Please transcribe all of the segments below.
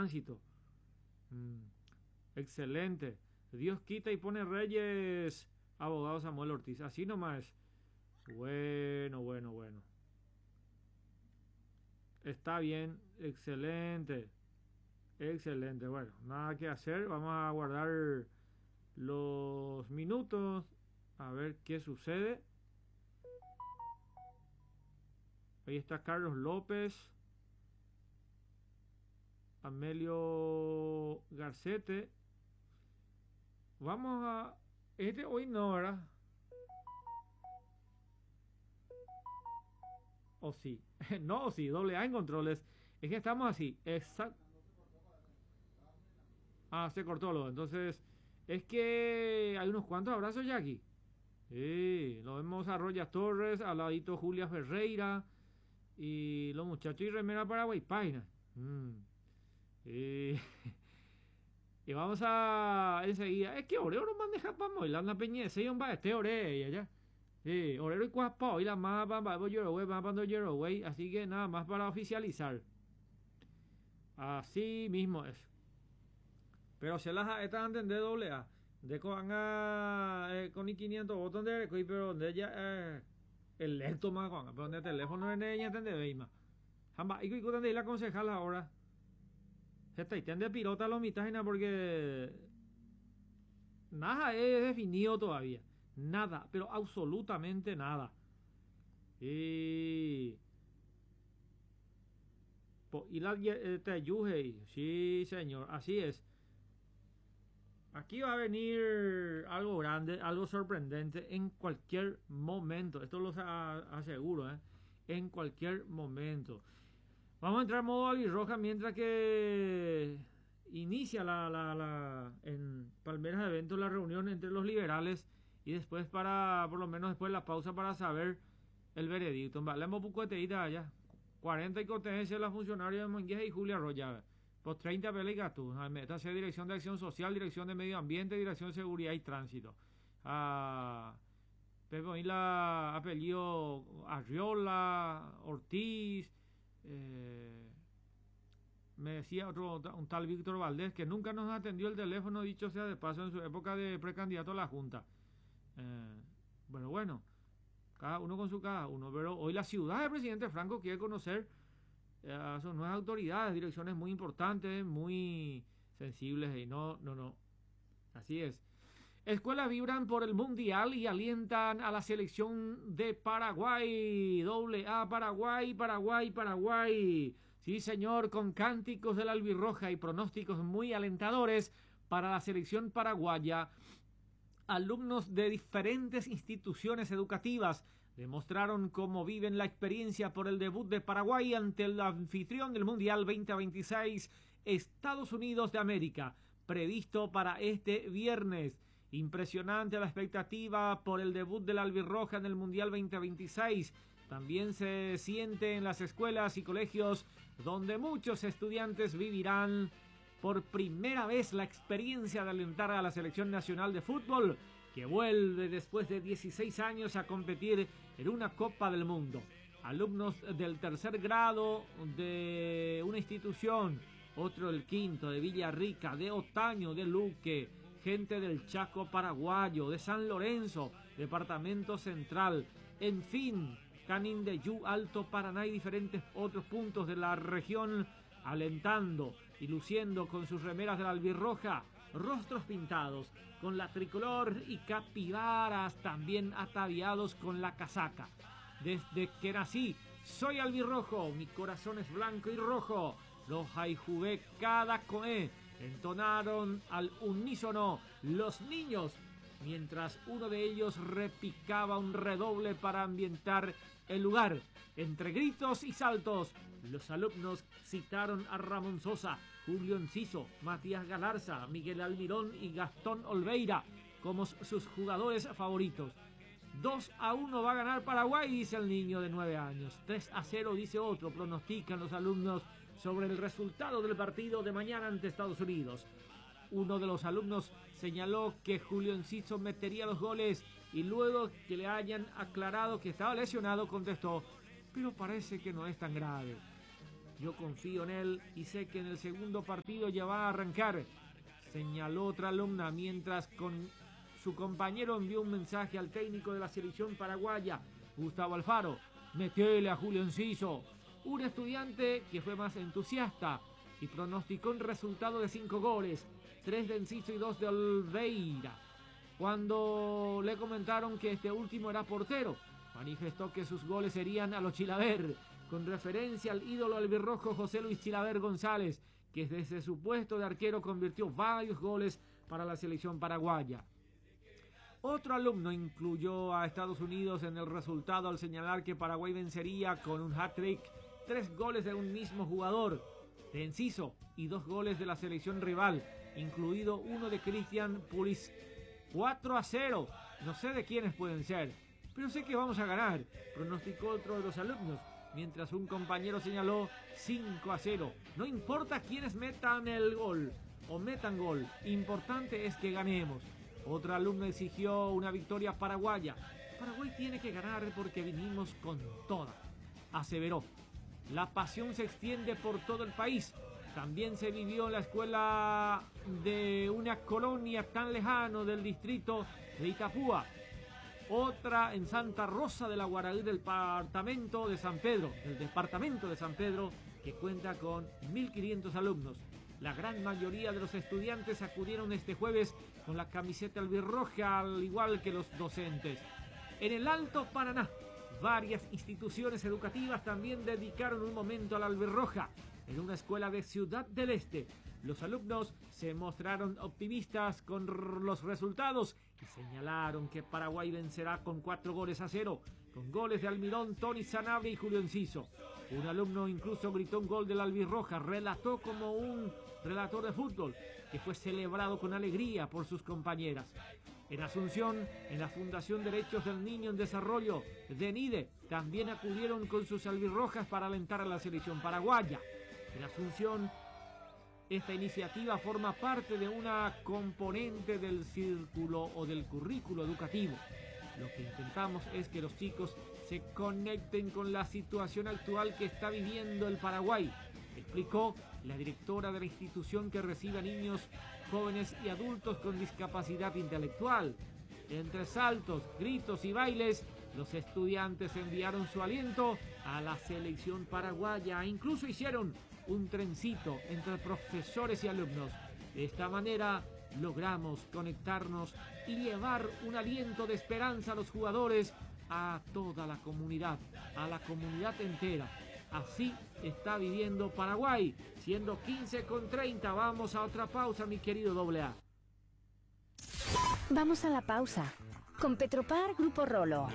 tránsito. Excelente. Dios quita y pone reyes, abogado Samuel Ortiz. Así nomás. Bueno. Está bien, excelente. Bueno, nada que hacer. Vamos a guardar los minutos. A ver qué sucede. Ahí está Carlos López. Amelio Garcete. Vamos a... hoy no, ¿verdad? O sí. No, o sí, doble A en controles. Es que estamos así. Exacto. Ah, se cortó lo. Entonces, es que hay unos cuantos abrazos ya aquí. Lo vemos a Royas Torres, al ladito Julia Ferreira y los muchachos y remera Paraguay Paina. Y vamos a enseguida. Es que Oreo no maneja para moilar la peña. Se iban para este Oreo y allá. Oreo y cuaspa y la más para Yoroway. Así que nada más para oficializar. Así mismo es. Pero se las están de doble A. De con con 500 votos de pero donde ella el lento más con pero donde el teléfono es ella entende veima. Jamba y cuando la concejal ahora. Se está de pilota los mitágenes porque nada es definido todavía. Nada, pero absolutamente nada. Y la Tayuhei, sí señor, así es. Aquí va a venir algo grande, algo sorprendente en cualquier momento. Esto lo aseguro, en cualquier momento. Vamos a entrar en modo albirroja mientras que inicia en Palmeras de Eventos la reunión entre los liberales y después por lo menos después de la pausa para saber el veredicto. Le hemos pucueteíta allá. 40 y cortesía de la funcionaria de Mongueja y Julia Roya. Pues 30 peleas tú. Esta es Dirección de Acción Social, Dirección de Medio Ambiente, Dirección de Seguridad y Tránsito. Pepe la apellido Arriola, Ortiz. Me decía un tal Víctor Valdés que nunca nos atendió el teléfono, dicho sea de paso, en su época de precandidato a la Junta. Bueno, cada uno con cada uno. Pero hoy la ciudad del presidente Franco quiere conocer a sus nuevas autoridades, direcciones muy importantes, muy sensibles. Y no. Así es. Escuelas vibran por el Mundial y alientan a la selección de Paraguay. Doble A, Paraguay. Sí, señor, con cánticos de la albirroja y pronósticos muy alentadores para la selección paraguaya. Alumnos de diferentes instituciones educativas demostraron cómo viven la experiencia por el debut de Paraguay ante el anfitrión del Mundial 2026, Estados Unidos de América, previsto para este viernes. Impresionante la expectativa por el debut de la albirroja en el Mundial 2026. También se siente en las escuelas y colegios donde muchos estudiantes vivirán por primera vez la experiencia de alentar a la selección nacional de fútbol que vuelve después de 16 años a competir en una Copa del Mundo. Alumnos del tercer grado de una institución, otro del quinto, de Villarrica, de Otaño, de Luque, gente del Chaco paraguayo, de San Lorenzo, departamento central, en fin, Canindeyú, Alto Paraná y diferentes otros puntos de la región, alentando y luciendo con sus remeras de la albirroja, rostros pintados con la tricolor y capibaras también ataviados con la casaca. Desde que nací soy albirrojo, mi corazón es blanco y rojo, los haijuvé cada coé, entonaron al unísono los niños, mientras uno de ellos repicaba un redoble para ambientar el lugar. Entre gritos y saltos, los alumnos citaron a Ramón Sosa, Julio Enciso, Matías Galarza, Miguel Almirón y Gastón Olveira como sus jugadores favoritos. 2-1 va a ganar Paraguay, dice el niño de 9 años. 3-0, dice otro, pronostican los alumnos sobre el resultado del partido de mañana ante Estados Unidos. Uno de los alumnos señaló que Julio Enciso metería los goles y luego que le hayan aclarado que estaba lesionado contestó: pero parece que no es tan grave. Yo confío en él y sé que en el segundo partido ya va a arrancar, señaló otra alumna, mientras con su compañero envió un mensaje al técnico de la selección paraguaya, Gustavo Alfaro. Metele a Julio Enciso. Un estudiante que fue más entusiasta y pronosticó un resultado de 5 goles, 3 de Enciso y 2 de Olveira. Cuando le comentaron que este último era portero, manifestó que sus goles serían a los Chilaver, con referencia al ídolo albirrojo José Luis Chilaver González, que desde su puesto de arquero convirtió varios goles para la selección paraguaya. Otro alumno incluyó a Estados Unidos en el resultado al señalar que Paraguay vencería con un hat-trick, 3 goles de un mismo jugador, de Enciso, y 2 goles de la selección rival, incluido uno de Christian Pulisic. 4-0, no sé de quiénes pueden ser, pero sé que vamos a ganar, pronosticó otro de los alumnos, mientras un compañero señaló 5-0. No importa quiénes metan el gol o metan gol, importante es que ganemos. Otro alumno exigió una victoria paraguaya. Paraguay tiene que ganar porque vinimos con toda, aseveró. La pasión se extiende por todo el país. También se vivió en la escuela de una colonia tan lejano del distrito de Itapúa. Otra en Santa Rosa de la Guaraí del departamento de San Pedro, que cuenta con 1.500 alumnos. La gran mayoría de los estudiantes acudieron este jueves con la camiseta albirroja, al igual que los docentes. En el Alto Paraná, varias instituciones educativas también dedicaron un momento a la albirroja. En una escuela de Ciudad del Este, los alumnos se mostraron optimistas con los resultados y señalaron que Paraguay vencerá con 4-0, con goles de Almirón, Tony Sanabria y Julio Enciso. Un alumno incluso gritó un gol de la albirroja, relató como un relator de fútbol, que fue celebrado con alegría por sus compañeras. En Asunción, en la Fundación Derechos del Niño en Desarrollo, DENIDE, también acudieron con sus albirrojas para alentar a la selección paraguaya. En Asunción, esta iniciativa forma parte de una componente del círculo o del currículo educativo. Lo que intentamos es que los chicos se conecten con la situación actual que está viviendo el Paraguay, explicó la directora de la institución que recibe a niños, jóvenes y adultos con discapacidad intelectual. Entre saltos, gritos y bailes, los estudiantes enviaron su aliento a la selección paraguaya e incluso hicieron un trencito entre profesores y alumnos. De esta manera logramos conectarnos y llevar un aliento de esperanza a los jugadores, a toda la comunidad, a la comunidad entera. Así está viviendo Paraguay, siendo 15:30. Vamos a otra pausa, mi querido AA. Vamos a la pausa. Con Petropar Grupo Rolo.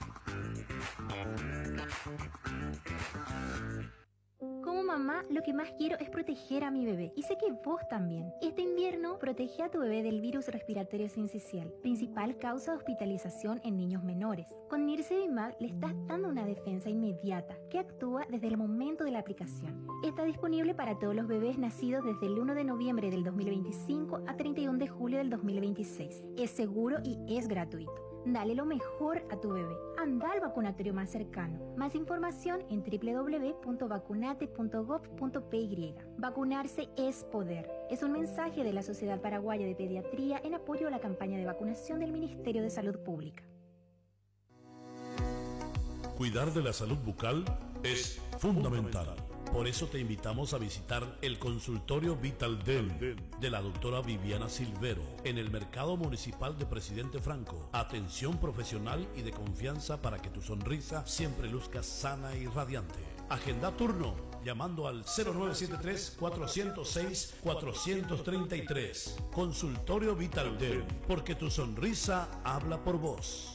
Como mamá, lo que más quiero es proteger a mi bebé. Y sé que vos también. Este invierno, protege a tu bebé del virus respiratorio sincicial, principal causa de hospitalización en niños menores. Con Nirsevimab le estás dando una defensa inmediata que actúa desde el momento de la aplicación. Está disponible para todos los bebés nacidos desde el 1 de noviembre del 2025 a 31 de julio del 2026. Es seguro y es gratuito. Dale lo mejor a tu bebé. Anda al vacunatorio más cercano. Más información en www.vacunate.gov.py. Vacunarse es poder. Es un mensaje de la Sociedad Paraguaya de Pediatría en apoyo a la campaña de vacunación del Ministerio de Salud Pública. Cuidar de la salud bucal es fundamental. Por eso te invitamos a visitar el consultorio VitalDent de la doctora Viviana Silvero en el Mercado Municipal de Presidente Franco. Atención profesional y de confianza para que tu sonrisa siempre luzca sana y radiante. Agenda turno llamando al 0973-406-433. Consultorio VitalDent, porque tu sonrisa habla por vos.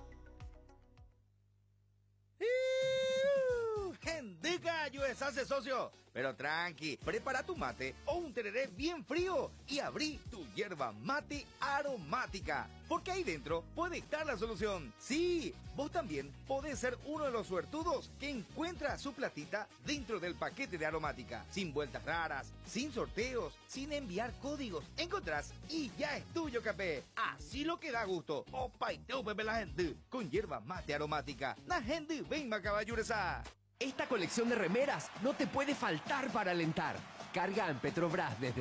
Hace socio, pero tranqui, prepara tu mate o un tereré bien frío y abrí tu yerba mate aromática, porque ahí dentro puede estar la solución. Sí, vos también podés ser uno de los suertudos que encuentra su platita dentro del paquete de aromática, sin vueltas raras, sin sorteos, sin enviar códigos. Encontrás y ya es tuyo, capé. Así lo que da gusto. Opa y teo, pepe la gente, con yerba mate aromática. La gente ven, caballuresa. Esta colección de remeras no te puede faltar para alentar. Carga en Petrobras desde